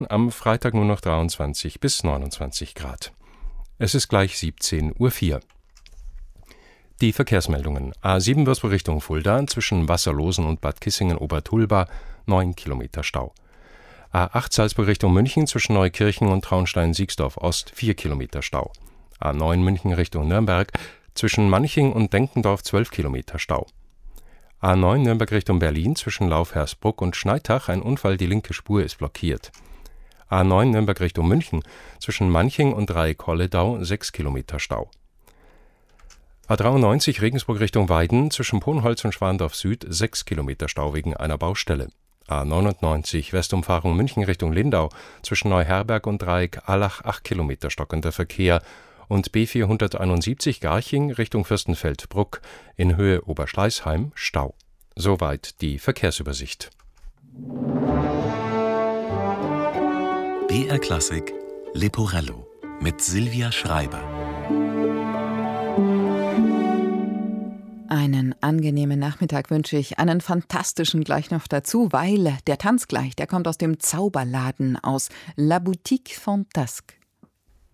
am Freitag nur noch 23 bis 29 Grad. Es ist gleich 17:04 Uhr. Die Verkehrsmeldungen. A7 Würzburg Richtung Fulda zwischen Wasserlosen und Bad Kissingen-Obertulba 9 Kilometer Stau. A8 Salzburg Richtung München zwischen Neukirchen und Traunstein-Siegsdorf Ost 4 Kilometer Stau. A9 München Richtung Nürnberg zwischen Manching und Denkendorf 12 Kilometer Stau. A9 Nürnberg Richtung Berlin zwischen Lauf-Hersbruck und Schneitach ein Unfall, die linke Spur ist blockiert. A9 Nürnberg Richtung München zwischen Manching und Dreieck-Holledau 6 Kilometer Stau. A93 Regensburg Richtung Weiden zwischen Ponholz und Schwandorf Süd 6 Kilometer Stau wegen einer Baustelle. A99 Westumfahrung München Richtung Lindau zwischen Neuherberg und Dreieck-Allach 8 Kilometer stockender Verkehr und B471 Garching Richtung Fürstenfeldbruck in Höhe Oberschleißheim Stau. Soweit die Verkehrsübersicht. BR Klassik Leporello mit Silvia Schreiber. Einen angenehmen Nachmittag wünsche ich, einen fantastischen gleich noch dazu, weil der Tanz gleich, der kommt aus dem Zauberladen aus La Boutique Fantasque.